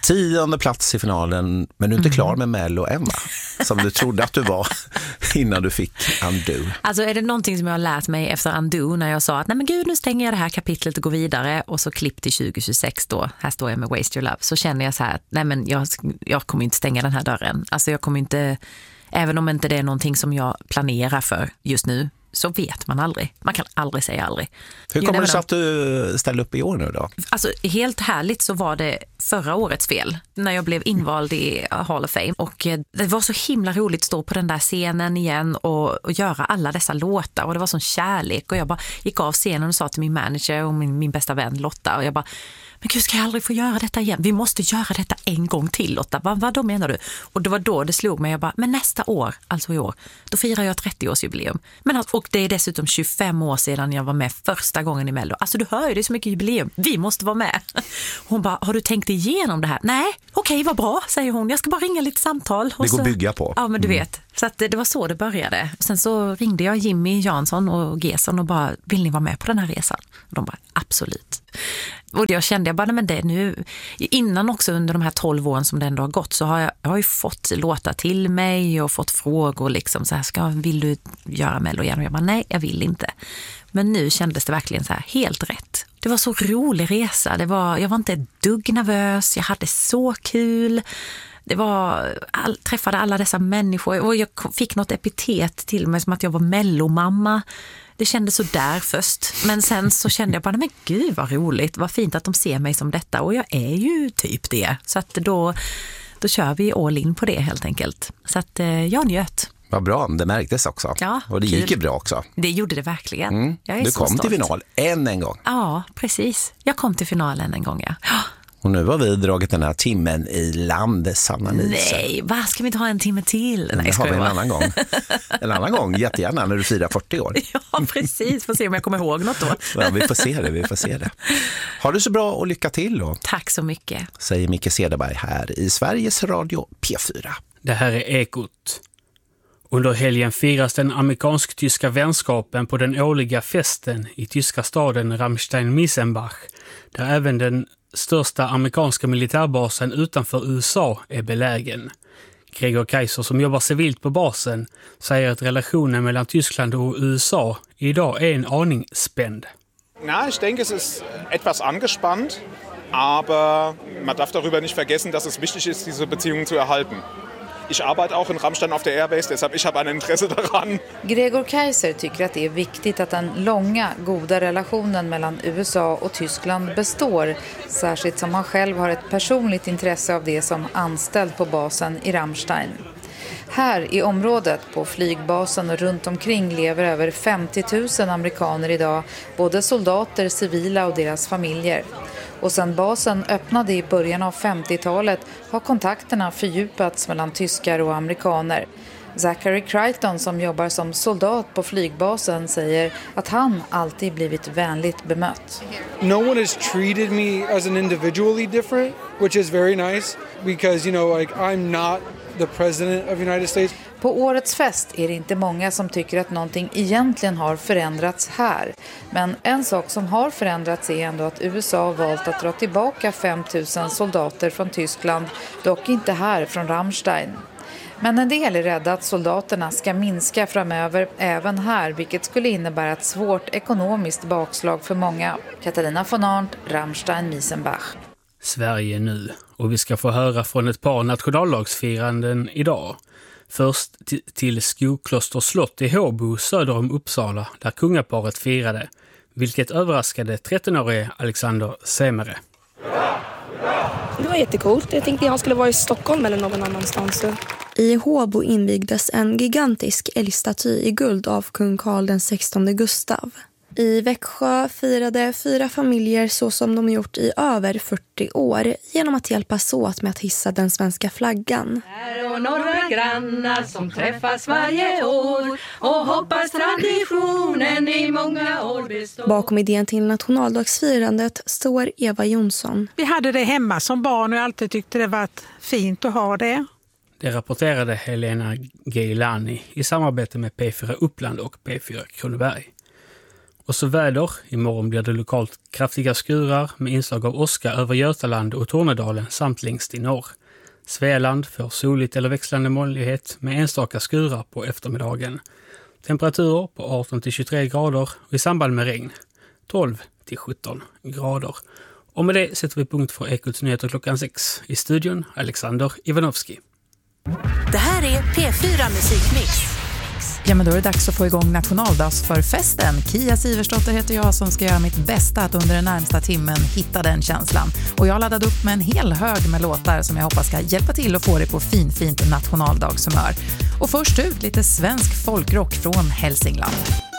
10:e plats i finalen, men du är inte klar med Mello än, va? Som du trodde att du var innan du fick Undo. Alltså är det någonting som jag har lärt mig efter Undo när jag sa att nej men gud, nu stänger jag det här kapitlet och går vidare, och så klipp till 2026 då, här står jag med Waste Your Love, så känner jag så här att nej men jag kommer inte stänga den här dörren. Alltså jag kommer inte, även om inte det är någonting som jag planerar för just nu, så vet man aldrig. Man kan aldrig säga aldrig. Hur kommer det sig att du ställer upp i år nu då? Alltså helt härligt så var det förra årets fel när jag blev invald i Hall of Fame, och det var så himla roligt att stå på den där scenen igen och göra alla dessa låtar, och det var sån kärlek, och jag bara gick av scenen och sa till min manager och min bästa vän Lotta, och jag bara, men gud, ska jag aldrig få göra detta igen? Vi måste göra detta en gång till, Lotta. Vad då menar du? Och det var då det slog mig. Jag bara, men nästa år, alltså i år, då firar jag 30-årsjubileum. Och det är dessutom 25 år sedan jag var med första gången i Mello. Alltså du hör ju, det är så mycket jubileum. Vi måste vara med. Hon bara, har du tänkt igenom det här? Nej, okej, vad bra, säger hon. Jag ska bara ringa lite samtal. Det går att bygga på. Ja, men du vet. Så att det var så det började. Sen så ringde jag Jimmy Jansson och Gesson och bara, vill ni vara med på den här resan? Och de bara, absolut. Och jag kände, jag bara, men det nu, innan också under de här 12 åren som det ändå har gått, så har jag ju fått låta till mig och fått frågor liksom så här, vill du göra Mello igen? Och jag bara, nej, jag vill inte. Men nu kändes det verkligen så här helt rätt. Det var så rolig resa, jag var inte ett dugg nervös, jag hade så kul. Det var, träffade alla dessa människor, och jag fick något epitet till mig som att jag var mellomamma. Det kändes så där först, men sen så kände jag bara, men gud vad roligt, vad fint att de ser mig som detta, och jag är ju typ det. Så att då kör vi all in på det helt enkelt. Så att jag njöt. Vad bra, det märktes också. Ja, och det gick ju bra också. Det gjorde det verkligen. Jag är du så kom stolt. till final en gång. Ja, precis. Jag kom till finalen en gång, ja. Och nu har vi dragit den här timmen i land, Sanna Nielsen. Nej, vad ska vi inte ha en timme till? Nej, det har vi en annan gång. En annan gång, jättegärna, när du firar 40 år. Ja, precis. Får se om jag kommer ihåg något då. Ja, vi får se det. Ha det så bra och lycka till då. Tack så mycket. Säger Micke Cederberg här i Sveriges Radio P4. Det här är Ekot. Under helgen firas den amerikansk-tyska vänskapen på den årliga festen i tyska staden Ramstein-Miesenbach, där även den största amerikanska militärbasen utanför USA är belägen. Gregor Kaiser, som jobbar civilt på basen, säger att relationen mellan Tyskland och USA idag är en aning spänd. Na, ich denke, es ist etwas angespannt, aber man darf darüber nicht vergessen, dass es wichtig ist, diese Beziehungen zu erhalten. Ich arbeite auch in Ramstein auf der Airbase, deshalb ich habe ein Intresse daran. Gregor Kaiser tycker att det är viktigt att den långa, goda relationen mellan USA och Tyskland består, särskilt som han själv har ett personligt intresse av det som anställd på basen i Ramstein. Här i området, på flygbasen och runt omkring, lever över 50 000 amerikaner idag, både soldater, civila och deras familjer. Och sedan basen öppnade i början av 50-talet har kontakterna fördjupats mellan tyskar och amerikaner. Zachary Crichton, som jobbar som soldat på flygbasen, säger att han alltid blivit vänligt bemött. No one has treated me as an individually different, which is very nice because, I'm not the president of the United States. På årets fest är det inte många som tycker att någonting egentligen har förändrats här. Men en sak som har förändrats är ändå att USA har valt att dra tillbaka 5 000 soldater från Tyskland, dock inte här från Ramstein. Men en del är rädda att soldaterna ska minska framöver även här, vilket skulle innebära ett svårt ekonomiskt bakslag för många. Katarina von Arndt, Ramstein-Miesenbach. Sverige nu, och vi ska få höra från ett par nationaldagsfiranden idag. Först till Skokloster slott i Håbo söder om Uppsala, där kungaparet firade, vilket överraskade 13-årige Alexander Semere. Det var jättecoolt. Jag tänkte han skulle vara i Stockholm eller någon annanstans. I Håbo invigdes en gigantisk älgstaty i guld av kung Carl den 16 Gustav. I Växjö firade 4 familjer så som de gjort i över 40 år genom att hjälpas åt med att hissa den svenska flaggan. Här och några grannar som träffas varje år och hoppas traditionen i många år består. Bakom idén till nationaldagsfirandet står Eva Jonsson. Vi hade det hemma som barn och jag alltid tyckte det var fint att ha det. Det rapporterade Helena Geilani i samarbete med P4 Uppland och P4 Kronoberg. Och så väder. Imorgon blir det lokalt kraftiga skurar med inslag av åska över Götaland och Tornedalen samt längst i norr. Svealand får soligt eller växlande molnighet med enstaka skurar på eftermiddagen. Temperaturer på 18-23 grader och i samband med regn 12-17 grader. Och med det sätter vi punkt för Ekots nyheter klockan 6. I studion Alexander Ivanovski. Det här är P4 Musikmix. Ja, men då är det dags att få igång nationaldagsförfesten. Kia Siversdotter heter jag som ska göra mitt bästa att under den närmsta timmen hitta den känslan. Och jag laddade upp med en hel hög med låtar som jag hoppas ska hjälpa till att få dig på fint nationaldagshumör. Och först ut lite svensk folkrock från Hälsingland.